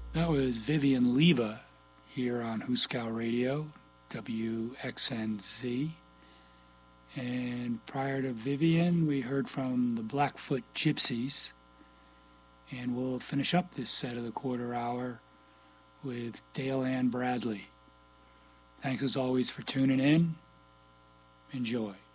That was Vivian Leva here on Huskow Radio, WXNZ. And prior to Vivian, we heard from the Blackfoot Gypsies. And we'll finish up this set of the quarter hour with Dale Ann Bradley. Thanks as always for tuning in. Enjoy.